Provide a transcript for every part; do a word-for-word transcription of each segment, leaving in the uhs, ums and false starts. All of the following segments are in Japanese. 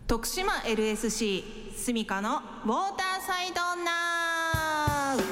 徳島 エルエスシー スミカのウォーターサイドナウ。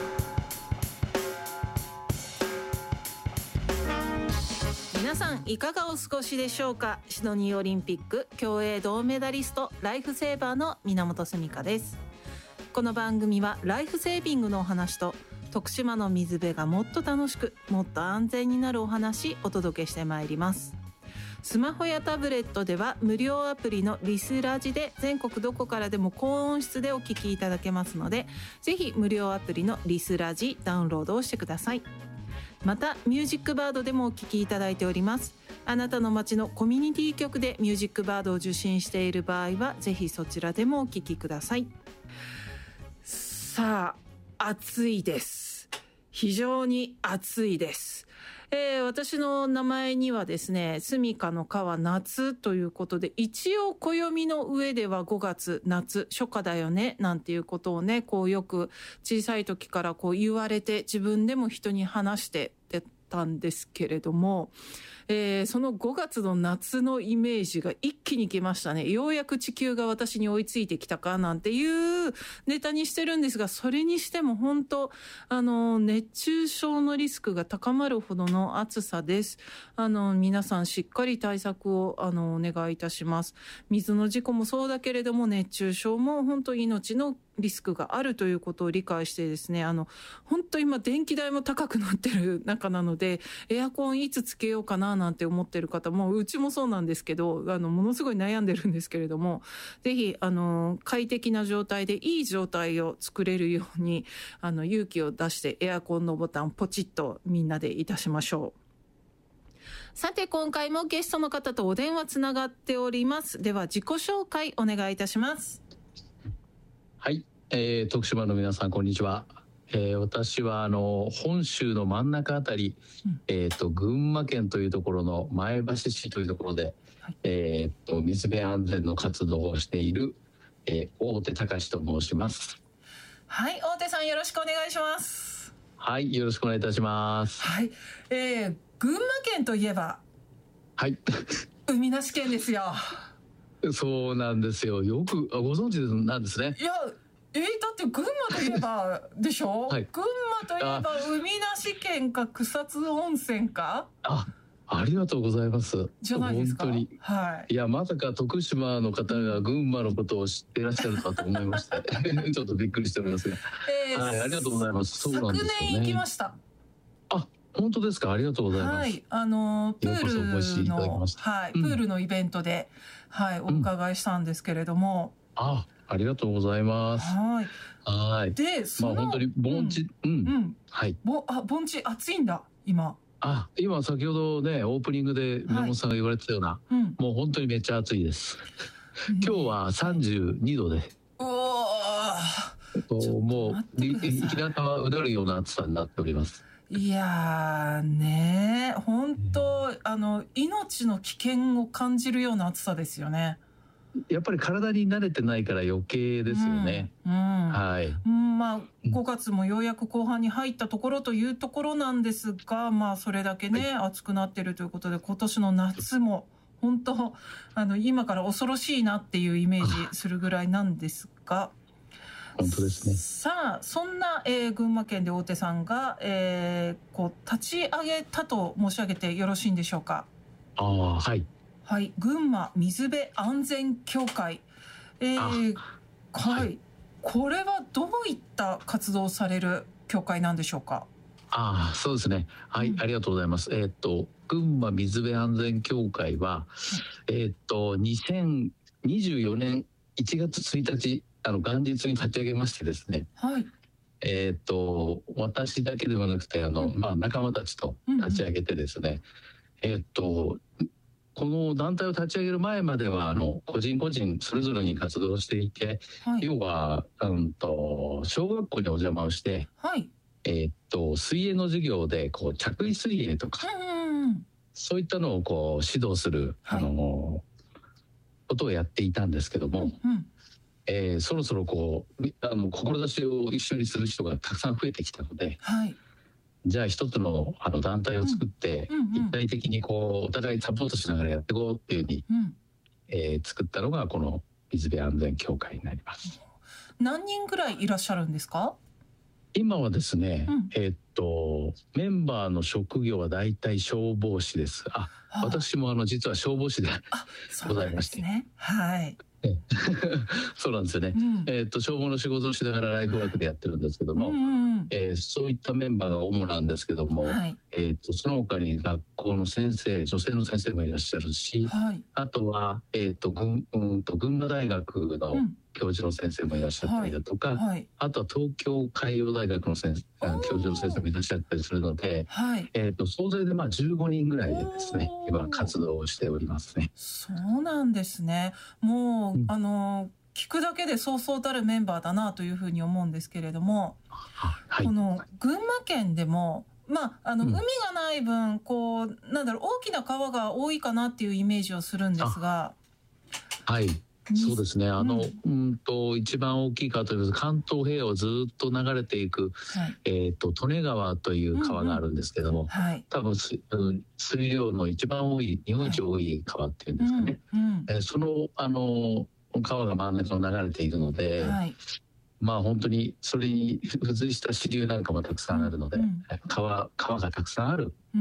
皆さんいかがお過ごしでしょうか。シドニーオリンピック競泳銅メダリスト、ライフセーバーの源スミカです。この番組はライフセービングのお話と徳島の水辺がもっと楽しくもっと安全になるお話お届けしてまいります。スマホやタブレットでは無料アプリのリスラジで全国どこからでも高音質でお聞きいただけますので、ぜひ無料アプリのリスラジダウンロードをしてください。またミュージックバードでもお聞きいただいております。あなたの街のコミュニティ局でミュージックバードを受信している場合はぜひそちらでもお聞きください。さあ、暑いです。非常に暑いです。えー、私の名前にはですね、スミカの川夏ということで、一応暦の上ではごがつ夏初夏だよねなんていうことをね、こうよく小さい時からこう言われて、自分でも人に話してたんですけれども、えー、そのごがつの夏のイメージが一気に来ましたね。ようやく地球が私に追いついてきたかなんていうネタにしてるんですが、それにしても本当あの熱中症のリスクが高まるほどの暑さです。あの皆さんしっかり対策をあのお願いいたします。水の事故もそうだけれども、熱中症も本当命のリスクがあるということを理解してですね、あの本当今電気代も高くなってる中なので、エアコンいつつけようかななんて思ってる方も、うちもそうなんですけど、あのものすごい悩んでるんですけれども、ぜひあの快適な状態でいい状態を作れるように、あの勇気を出してエアコンのボタンポチッとみんなでいたしましょう。さて今回もゲストの方とお電話つながっております。では自己紹介お願いいたします。 はい、えー、徳島の皆さんこんにちは。えー、私はあの本州の真ん中あたり、うん、えー、と群馬県というところの前橋市というところで、はい、えー、と水辺安全の活動をしている、えー、大手隆と申します。 はい、大手さんよろしくお願いします。 はい、よろしくお願いいたします。 はい、えー、群馬県といえば、 はい、 海なし県ですよ。 そうなんですよ。よくご存知なんですね。 いや、えー、だって群馬といえばでしょ、はい、群馬といえば海なし県か草津温泉か。 あ、ありがとうございます。 じゃないですか。 本当に、はい、いやまさか徳島の方が群馬のことを知っていらっしゃるかと思いましてちょっとびっくりしておりますが、 えーはい、ありがとうございます。そうなんですよね。 昨年行きました。 あ、本当ですか。ありがとうございます。 はい、あのプールの、はい、プールのイベントで、うん、はい、お伺いしたんですけれども、 うん、あ、ありがとうございます。 はい。 はい。 で、 まあ本当に盆地、うん、うん、うん、はい。 ぼ、あ、盆地暑いんだ今。 あ、今先ほどねオープニングで源さんが言われてたような、はい、うん、もう本当にめっちゃ暑いです。今日はさんじゅうにどで、 うわー、もう日向はうだるような暑さになっております。 いやーねー、本当、うん、あの命の危険を感じるような暑さですよね。 やっぱり体に慣れてないから余計ですよね。うんうん、はい。 うん、まあごがつもようやく後半に入ったところというところなんですが、まあそれだけね、はい、暑くなってるということで、今年の夏も本当あの今から恐ろしいなっていうイメージするぐらいなんですが。 本当ですね。 さあそんな、えー、群馬県で大手さんが、えー、こう立ち上げたと申し上げてよろしいんでしょうか。 ああ、はいはい、群馬水辺安全協会、えー、はい、はい、これはどういった活動をされる協会なんでしょうか。 ああ、そうですね。はい、うん、ありがとうございます。えー、っと群馬水辺安全協会は、うん、えー、っとにせんにじゅうよねんいちがつついたち、あの元日に立ち上げましてですね、はい、えー、っと私だけではなくてあの、うん、まあ、仲間たちと立ち上げてですね、うんうん、えー、っとこの団体を立ち上げる前まではあの個人個人それぞれに活動していて、はい、要は、うんと小学校にお邪魔をして、はい、えー、っと水泳の授業でこう着衣水泳とか、うんうん、そういったのをこう指導する、はい、あのことをやっていたんですけども、うんうん、えー、そろそろこうあの志を一緒にする人がたくさん増えてきたので、はい、じゃあ一つ の, あの団体を作って、うんうんうん、一体的にこうお互いサポートしながらやっていこうっていうふうに、うん、えー、作ったのがこの水辺安全協会になります。 何人ぐらいいらっしゃるんですか？ 今はですね、 うん、 えーっとメンバーの職業はだいたい消防士です。あ、はあ、私もあの実は消防士でございまして、 ね、はい。 そうなんですよね、うん、えー、と消防の仕事をしながらライフワークでやってるんですけども、 うんうん、 えー、そういったメンバーが主なんですけども、はい、えー、とその他に学校の先生、女性の先生もいらっしゃるし、はい、あとは、えー、と群、うん、と群馬大学の教授の先生もいらっしゃったりだとか、はいはい、あとは東京海洋大学の先生、教授の先生もいらっしゃったりするので、はい、えー、と総勢でまあじゅうごにんぐらいでですね、今活動をしておりますね。 そうなんですね。もう、うん、あの聞くだけでそうそうたるメンバーだなというふうに思うんですけれども、はい、この群馬県でも、まあ、あの海がない分、うん、こうなんだろう、大きな川が多いかなっていうイメージをするんですが、 はい、そうですね、あの、うん、うんと一番大きい川というと関東平野をずっと流れていく、はい、えー、と利根川という川があるんですけども、うんうん、はい、多分水量の一番多い、日本一多い川っていうんですかね、はい、うんうん、えー、そのあの川が真ん中を流れているので、はい、まあ本当にそれに付随した支流なんかもたくさんあるので、うん、川, 川がたくさんある、うん、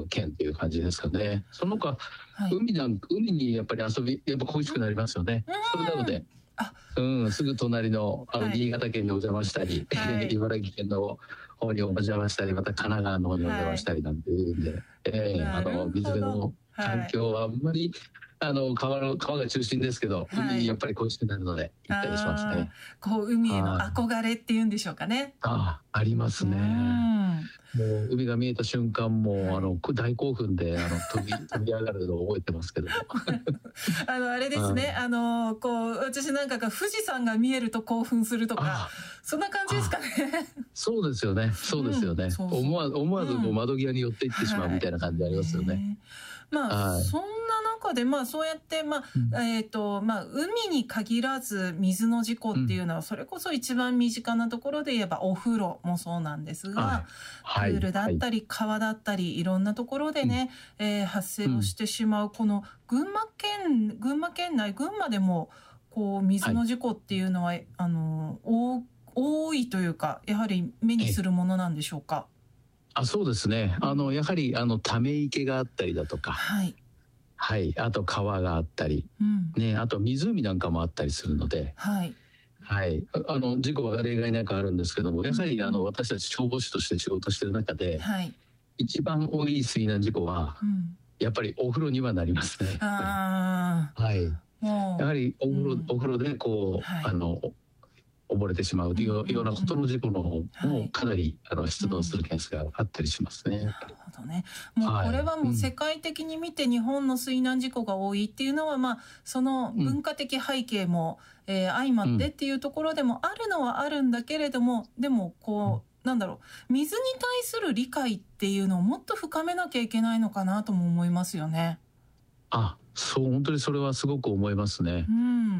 県という感じですかね。その他、はい、海なん海にやっぱり遊びやっぱ恋しくなりますよね、うん、それなので、うん、すぐ隣 の, あの、はい、新潟県にお邪魔したり、はい、茨城県の方にお邪魔したり、また神奈川の方にお邪魔したりなんていうんで、はい、えー、あの水辺の環境はあんまり、あの 川, の川が中心ですけど、はい、海にやっぱり恋しくなるので行ったりしますね。 こう海への憧れっていうんでしょうかね。 ああ、ありますね。もう海が見えた瞬間も、はい、あの大興奮であの飛び飛び上がるのを覚えてますけどもあのあれですね、あのこう私なんかが富士山が見えると興奮するとか、そんな感じですかね。 そうですよね、そうですよね、うん、そうそう、思わず思わずこう窓際に寄っていってしまうみたいな感じありますよね、はい、 まあ、はい、そんな中で、まあ、そうやって、まあ、うん、えーとまあ、海に限らず水の事故っていうのは、うん、それこそ一番身近なところで言えばお風呂もそうなんですが、はい、プールだったり、はい、川だったりいろんなところでね、うん、えー、発生をしてしまう、この群馬県群馬県内群馬でもこう水の事故っていうのは、はい、あの多多いというか、やはり目にするものなんでしょうか。 あ、そうですね、あのやはりあのため池があったりだとか、はいはい、あと川があったり、うんね、あと湖なんかもあったりするので、はいはい、あの事故は例外なくあるんですけども、やはりあの私たち消防士として仕事してる中で、はい、一番多い水難事故は、うん、やっぱりお風呂にはなりますね。あ、はい、やはりお風呂、うん、お風呂でこう、はい、あの溺れてしまうというようなことの事故の方もかなりあの出動するケースがあったりしますね。 なるほどね。もうこれはもう世界的に見て日本の水難事故が多いっていうのは、まあその文化的背景も、えー、相まってっていうところでもあるのはあるんだけれども、でもこうなんだろう、水に対する理解っていうのをもっと深めなきゃいけないのかなとも思いますよね。 あ、そう、本当にそれはすごく思いますね。うん、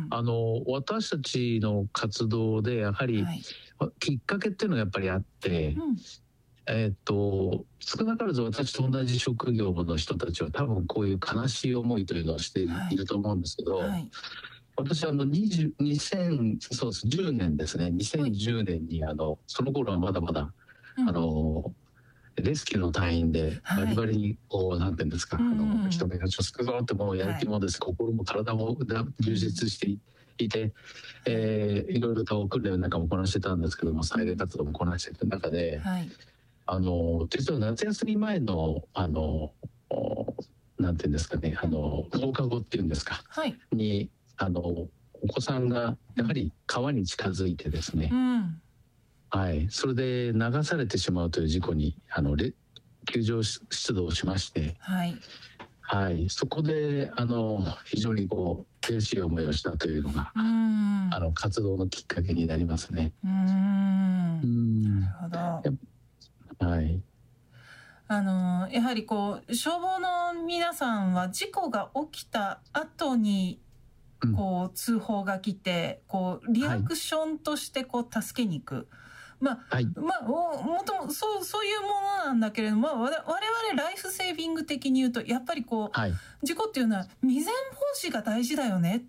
あの私たちの活動でやはり、はい、きっかけっていうのがやっぱりあって、うん、えー、っと少なからず私と同じ職業の人たちは多分こういう悲しい思いというのをしていると思うんですけど、はいはい、私あのにじゅう、にせんそうですじゅうねんですね、にせんじゅうねんにあのその頃はまだまだ、うん、あのレスキューの隊員でバリバリにこう、はい、なんていうんですか、あの人目がちょっと救うぞってもうやる気もです、はい、心も体も充実していて、えー、いろいろと訓練なんかもこなしてたんですけども、再現活動もこなしている中で、はい、あの実は夏休み前のあのなんていうんですかね、あの放課後っていうんですか、はい、にあのお子さんがやはり川に近づいてですね、うん、はい、それで流されてしまうという事故にあの救助出動しまして、はいはい、そこであの非常にこう悔しい思いをしたというのが、うん、あの活動のきっかけになりますね。うん、うん、 なるほど。はい。あのやはりこう消防の皆さんは事故が起きた後にこう通報が来て、こうリアクションとしてこう助けに行く、まあ、はい、まあ、も, もともそうそういうものなんだけれども、まあ、我々ライフセービング的に言うとやっぱりこう、はい、事故っていうのは未然防止が大事だよねっ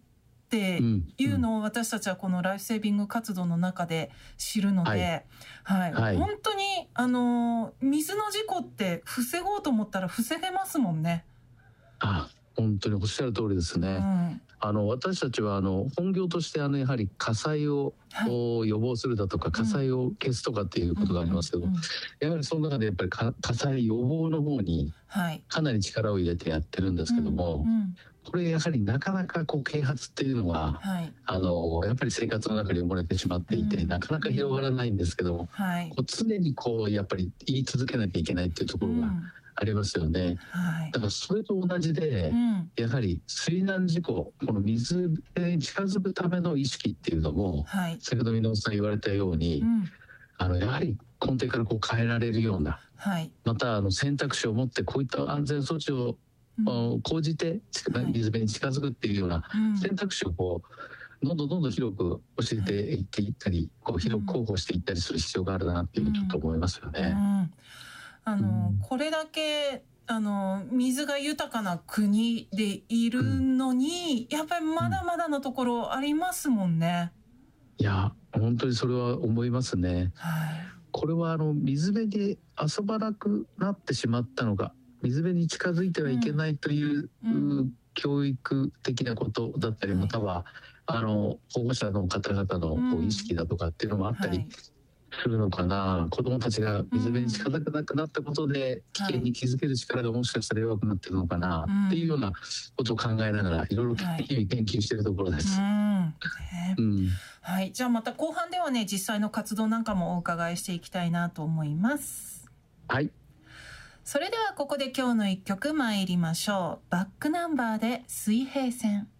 っていうのを私たちはこのライフセービング活動の中で知るので、はい、はい、本当にあの水の事故って防ごうと思ったら防げますもんね。 あ、本当におっしゃる通りですね。うん、あの私たちはあの本業としてあのやはり火災を、はい、予防するだとか火災を消すとかっていうことがありますけど、うんうんうん、やはりその中でやっぱり火災予防の方にかなり力を入れてやってるんですけども、うんうん、これやはりなかなかこう啓発っていうのは、はい、あのやっぱり生活の中に埋もれてしまっていて、うん、なかなか広がらないんですけども、はい、こう常にこうやっぱり言い続けなきゃいけないっていうところが、うんありますよね、はい、だからそれと同じで、うん、やはり水難事故、この水に近づくための意識っていうのも、はい、先ほど箕輪さん言われたように、うん、あのやはり根底からこう変えられるような、はい、またあの選択肢を持ってこういった安全措置を、うん、講じて水辺に近づくっていうような選択肢をこうどんどんどんどん広く教えていっていったり、こう広く広報していったりする必要があるなっていうのをちょっと思いますよね。うんうんあの、うん、これだけあの水が豊かな国でいるのに、うん、やっぱりまだまだのところありますもんね。 いや本当にそれは思いますね、はい、これはあの水辺で遊ばなくなってしまったのか、水辺に近づいてはいけないという、うん、教育的なことだったり、またはあの保護者の方々のこう意識だとかっていうのもあったり、うんはいするのかな。子どもたちが水辺に近づかなくなったことで危険に気づける力がもしかしたら弱くなってるのかな、はい、っていうようなことを考えながらいろいろ日々研究しているところです、 うんうんはい、じゃあまた後半ではね実際の活動なんかもお伺いしていきたいなと思います。 はい、 それではここで今日の一曲参りましょう。バックナンバーで水平線。